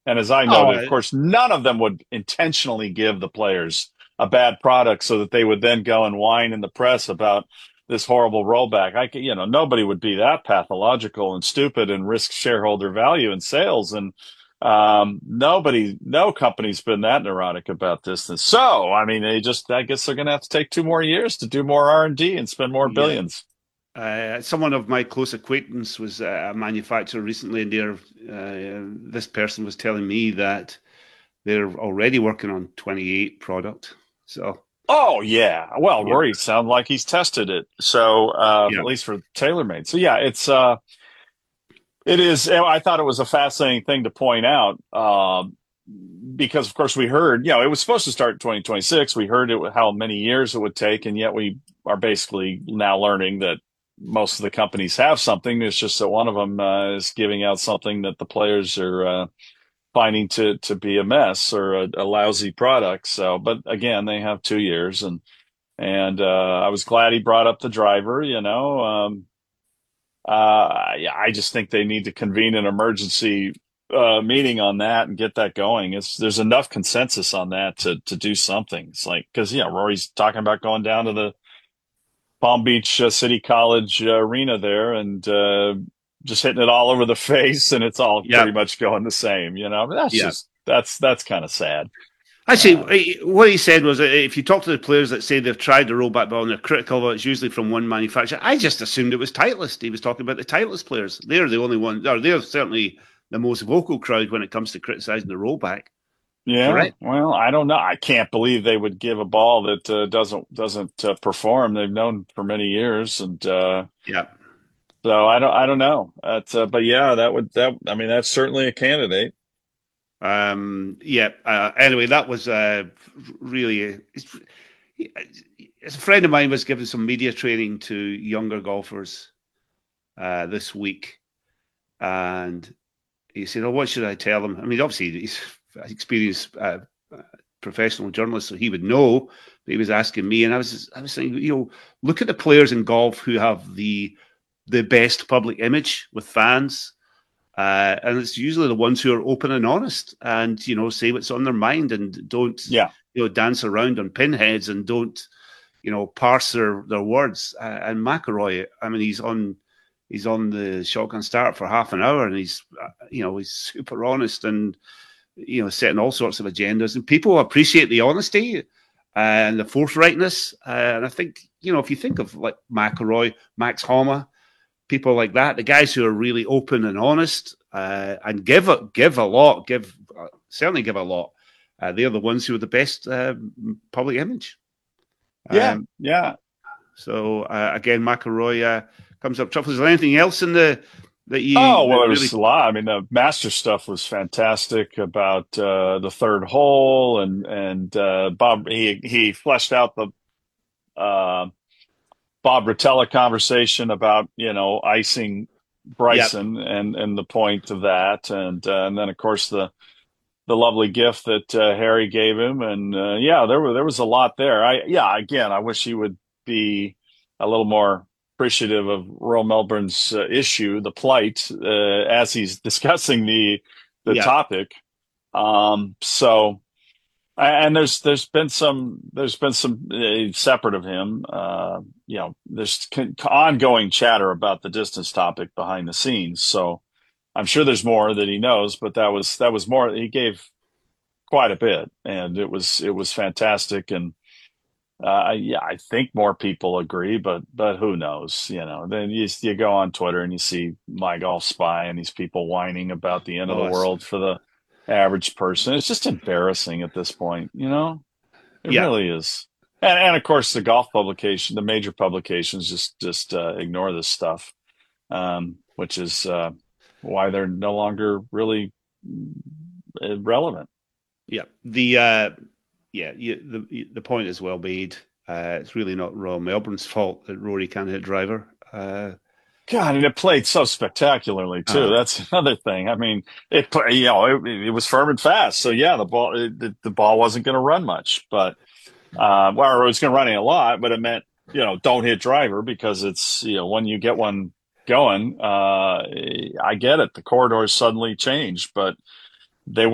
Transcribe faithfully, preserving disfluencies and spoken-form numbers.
And as I Oh, noted, of course, none of them would intentionally give the players a bad product so that they would then go and whine in the press about this horrible rollback. I, you know, nobody would be that pathological and stupid and risk shareholder value and sales. And um, nobody, no company's been that neurotic about this. And so, I mean, they just, I guess they're going to have to take two more years to do more R and D and spend more yeah. billions. Uh, someone of my close acquaintance was a manufacturer recently, and they're, uh, this person was telling me that they're already working on twenty-eight product. So, Oh yeah. Well, yeah, Rory sounds like he's tested it. So, uh, yeah, at least for TaylorMade. So yeah, it's, uh, it is. I thought it was a fascinating thing to point out, um, because of course we heard, you know, it was supposed to start in twenty twenty-six. We heard it, how many years it would take. And yet we are basically now learning that most of the companies have something. It's just that one of them, uh, is giving out something that the players are, uh, finding to, to be a mess or a, a lousy product. So, but again, they have two years and, and, uh, I was glad he brought up the driver, you know, um, uh, yeah, I just think they need to convene an emergency uh, meeting on that and get that going. It's there's enough consensus on that to to do something. It's like because yeah, Rory's talking about going down to the Palm Beach uh, City College uh, arena there and uh, just hitting it all over the face, and it's all yeah, pretty much going the same. You know, that's yeah. just that's that's kind of sad. Uh, Actually, what he said was that if you talk to the players that say they've tried the rollback ball and they're critical of it, it's usually from one manufacturer. I just assumed it was Titleist. He was talking about the Titleist players. They're the only ones, or they're certainly the most vocal crowd when it comes to criticizing the rollback. Yeah, Correct? well, I don't know. I can't believe they would give a ball that uh, doesn't doesn't uh, perform. They've known for many years, and uh, Yeah. so I don't I don't know. That's uh, but yeah, that would that I mean that's certainly a candidate. Um, yeah. Uh, anyway, that was uh, really. It's, a friend of mine was giving some media training to younger golfers uh, this week, and he said, "Oh, what should I tell them?" I mean, obviously he's an experienced uh, professional journalist, so he would know. But he was asking me, and I was I was saying, you know, look at the players in golf who have the the best public image with fans. Uh, and it's usually the ones who are open and honest and, you know, say what's on their mind and don't, Yeah, you know, dance around on pinheads and don't, you know, parse their, their words. Uh, and McIlroy, I mean, he's on he's on the shotgun start for half an hour and he's, uh, you know, he's super honest and, you know, setting all sorts of agendas. And people appreciate the honesty and the forthrightness. Uh, and I think, you know, if you think of like McIlroy, Max Homa, people like that, the guys who are really open and honest uh, and give a, give a lot, give uh, certainly give a lot. Uh, they're the ones who are the best uh, public image. yeah, Um, yeah. so uh, again, McElroy uh, comes up tough. Is there anything else in the that Oh you well, that there really? was a lot. I mean, the master stuff was fantastic about uh, the third hole, and and uh, Bob he he fleshed out the uh, Bob Rotella conversation about you know icing Yeah, Bryson and and the point of that, and uh, and then of course the the lovely gift that uh, Harry gave him, and uh, yeah, there were there was a lot there. I yeah, again, I wish he would be a little more appreciative of Royal Melbourne's uh, issue, the plight, uh, as he's discussing the the yeah, topic. Um, so and there's there's been some there's been some uh, separate of him. Uh, you know, there's con- ongoing chatter about the distance topic behind the scenes. So I'm sure there's more that he knows, but that was that was more. He gave quite a bit, and it was it was fantastic. And uh, yeah, I think more people agree, but but who knows? You know, then you you go on Twitter and you see My Golf Spy and these people whining about the end of the oh, it's, world for the average person. It's just embarrassing at this point. You know, it yeah, really is. And and of course, the golf publication, the major publications, just just uh, ignore this stuff, um, which is uh, why they're no longer really uh, relevant. yeah. The uh, yeah, you, the the point is well made. Uh, it's really not Royal Melbourne's fault that Rory can't hit driver. Uh, God, and it played so spectacularly too. uh, That's another thing. I mean, it you know it, it was firm and fast. So yeah, the ball it, the, the ball wasn't going to run much, but uh, well, it was going to run a lot, but it meant you know don't hit driver because it's you know when you get one going, uh, I get it. The corridors suddenly change, but they